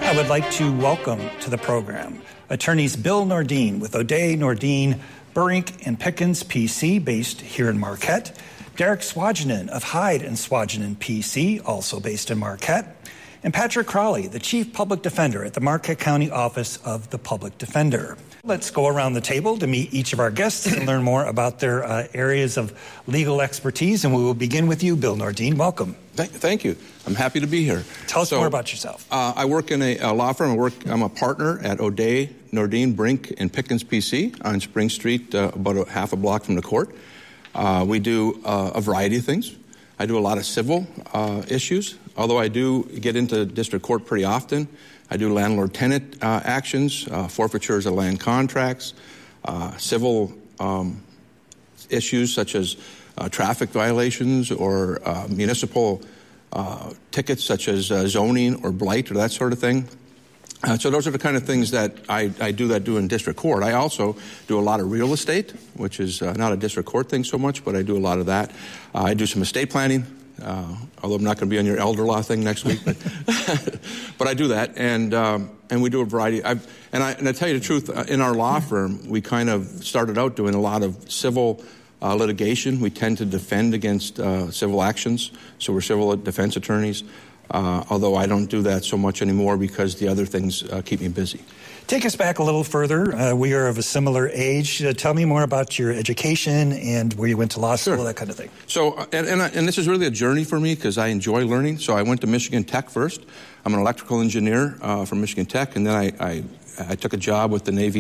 I would like to welcome to the program attorneys Bill Nordin with O'Day, Nordin, Burink and Pickens, PC, based here in Marquette, Derek Swajinen of Hyde and Swajinen, PC, also based in Marquette, and Patrick Crowley, the Chief Public Defender at the Marquette County Office of the Public Defender. Let's go around the table to meet each of our guests and learn more about their areas of legal expertise, and we will begin with you, Bill Nordin. Welcome. Thank you. I'm happy to be here. Tell us more about yourself. I work in a law firm. I'm a partner at O'Day, Nordin, Burink, and Pickens, PC on Spring Street, about a half a block from the court. We do a variety of things. I do a lot of civil issues, although I do get into district court pretty often. I do landlord-tenant actions, forfeitures of land contracts, civil issues such as traffic violations or municipal tickets such as zoning or blight or that sort of thing. So those are the kind of things that I do in district court. I also do a lot of real estate, which is not a district court thing so much, but I do a lot of that. I do some estate planning, although I'm not going to be on your elder law thing next week, but but I do that, and we do a variety. And I tell you the truth, in our law firm, we kind of started out doing a lot of civil litigation. We tend to defend against civil actions, so we're civil defense attorneys. Although I don't do that so much anymore because the other things keep me busy. Take us back a little further. We are of a similar age. Tell me more about your education and where you went to law school, Sure. that kind of thing. So, and this is really a journey for me because I enjoy learning. So I went to Michigan Tech first. I'm an electrical engineer from Michigan Tech, and then I took a job with the Navy